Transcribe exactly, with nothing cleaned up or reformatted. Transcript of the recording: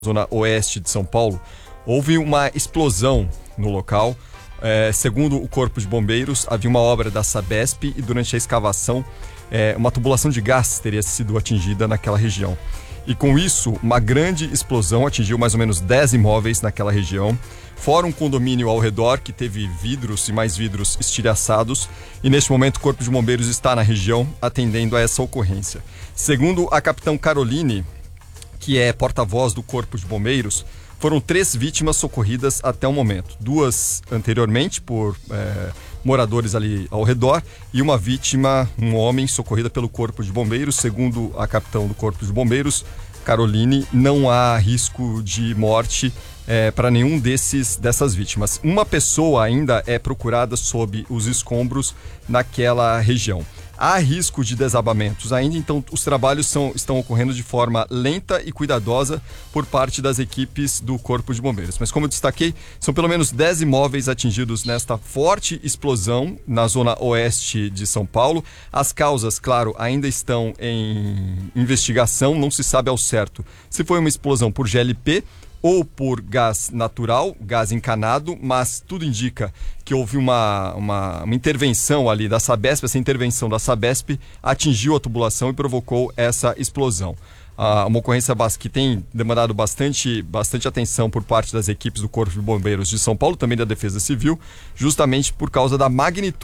zona oeste de São Paulo, houve uma explosão no local. É, segundo o Corpo de Bombeiros, havia uma obra da Sabesp e durante a escavação, é, uma tubulação de gás teria sido atingida naquela região. E com isso, uma grande explosão atingiu mais ou menos dez imóveis naquela região, fora um condomínio ao redor que teve vidros e mais vidros estilhaçados, e neste momento o Corpo de Bombeiros está na região atendendo a essa ocorrência. Segundo a capitã Caroline, que é porta-voz do Corpo de Bombeiros, foram três vítimas socorridas até o momento. Duas anteriormente por é, moradores ali ao redor e uma vítima, um homem, socorrida pelo Corpo de Bombeiros. Segundo a capitã do Corpo de Bombeiros, Caroline, não há risco de morte é, para nenhum desses dessas vítimas. Uma pessoa ainda é procurada sob os escombros naquela região. Há risco de desabamentos ainda, então os trabalhos são, estão ocorrendo de forma lenta e cuidadosa por parte das equipes do Corpo de Bombeiros. Mas como eu destaquei, são pelo menos dez imóveis atingidos nesta forte explosão na zona oeste de São Paulo. As causas, claro, ainda estão em investigação, não se sabe ao certo se foi uma explosão por G L P ou por gás natural, gás encanado, mas tudo indica que houve uma, uma, uma intervenção ali da Sabesp. Essa intervenção da Sabesp atingiu a tubulação e provocou essa explosão. Ah, uma ocorrência que tem demandado bastante, bastante atenção por parte das equipes do Corpo de Bombeiros de São Paulo, também da Defesa Civil, justamente por causa da magnitude